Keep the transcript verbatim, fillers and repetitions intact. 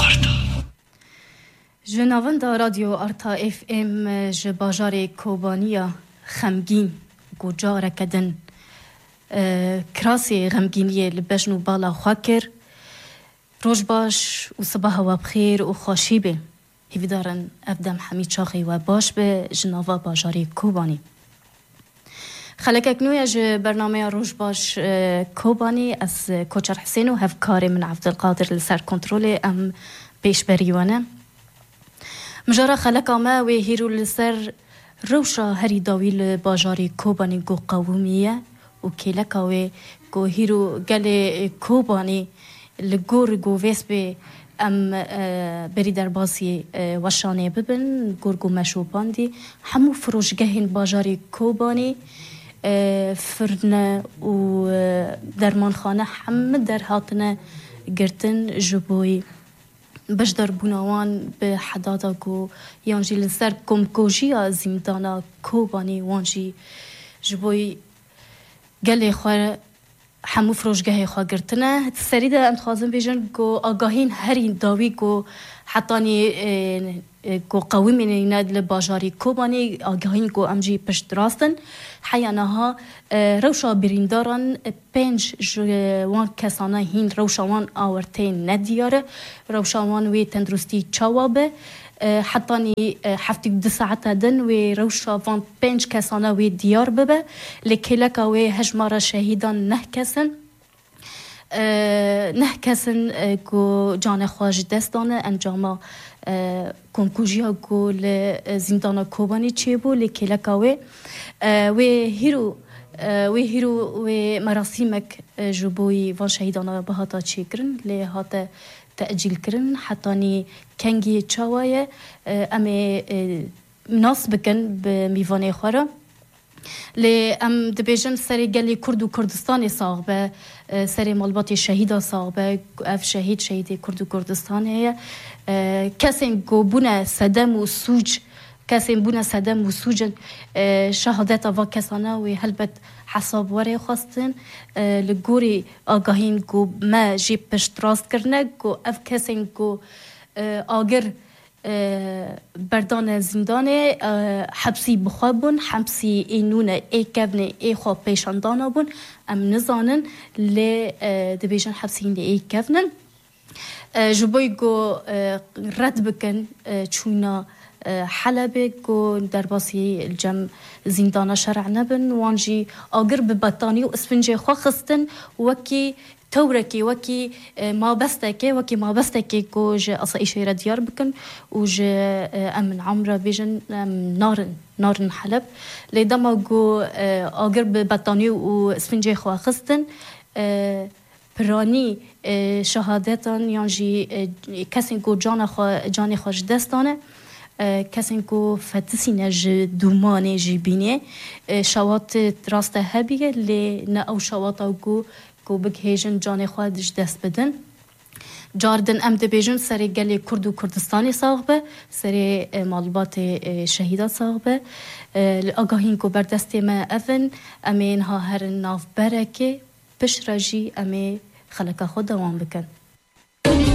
جناوندا رادیو آرتا اف ام ج باجار کوبانیا خمگین گوجار کدن کراسی غمگینی لبجنو بالا خاکر روز باش و صباح و بخیر و خوشی به هیویدارن افدم حمید شاخی و باش به جناوا باجاری کوبانی خلک اکنوی از برنامه روز باش کوبانی از کوچر حسین و هفکار من عبدالقادر لسر کنترل ام پیش بریوانه مجارا خلک آمه و هیرو لسر روشا هری داویل باجاری کوبانی گو قومیه و کلکا و گو هیرو گل کوبانی لگور گو ویسبه ام بری در باسی وشانه ببن گور گو مشوبان دی همو فروشگهین باجاری کوبانی فرنه و درمانخانه همه در هاتنه گرتن جبوی باش در بناوان به حدادا گو یانجی لسر کمکوژی زیمدانا کوبانی وانجی جبوی گلی خواه همو فروشگاه خواه گرتنه سری ده امتخازم بیجن گو آگاهین هرین داوی گو حتانی گو قوی من ند لباجاری کوبانی آگاهین گو امجی پشت راستن حیانها روشا برینداران پنج وان کسانه هین روشاوان آورتین ندیاره روشاوان وی تندرستی چوابه حتانی هفتی دو ساعت دن و روشاوان پنج کسانه وی دیار ببه لکلکا وی هجمار شهیدان نه کسن نه کسن گو جان خواج دستانه انجام کنکوژیا گو لزندان کوبانی چه بو لکلکا وی و هیرو و هیرو و مراسمک جبوی وان شهیدان بهاتا چی کرن لی هاتا تأجیل کرن حتانی کنگی چاوایه امی ناس بکن به میوانه خوره لی ام دبیجن سری گلی کرد و کردستان ساغبه سری مالبات شهید ساغبه اف شهید شهید کرد و کردستانه کسی گو بونه صدم و سوج کسی بونه صدم و سوجن شهادت آوا کسانه و هلبت حساب وره خواستن لگوری آگاهین گو ما جی پشت راست کرنه گو اف کسی گو آگر بردان زندانه حبسی بخوابون حبسی اینونه ای کبنه ای خواب پیشاندانا بون ام نزانن لی دبیجن حبسی اینده ای کبنن جبوی گو رد بکن چونا حلبه گو در باسی الجم زندان شرع نبن وانجی آگر ببطانی و اسفنجه خواه خستن وکی تورکی وکی ما بستکی وکی ما بستکی گو جه اصا ایشه را دیار بکن و جه امن عمره بیجن نارن نارن حلب لیدما گو آگر ببطانی و اسفنجه خواه خستن پرانی شهادتان یانجی کسی گو جان خواه جان خوش دستانه کسی که فتسینه ج دومانه جی بینه شوات راست هبیه لی نه او شوات او گو گو بگهیجن جان خودش دست بدن جاردن ام دبیجن سری گلی کرد و کردستانی ساغبه سری مالبات شهیدات ساغبه آگاهین کو بردستی ما افن امین ها هر ناف برکه پش راجی امی خلق خود دوام بکن